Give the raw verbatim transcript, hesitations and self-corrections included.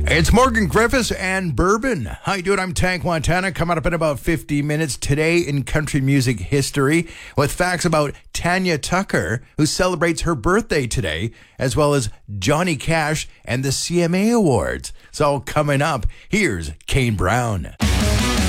It's Morgan Griffiths and Bourbon. How you doing? I'm Tank Montana. Coming up in about fifty minutes today in country music history with facts about Tanya Tucker, who celebrates her birthday today, as well as Johnny Cash and the C M A Awards. So coming up, here's Kane Brown.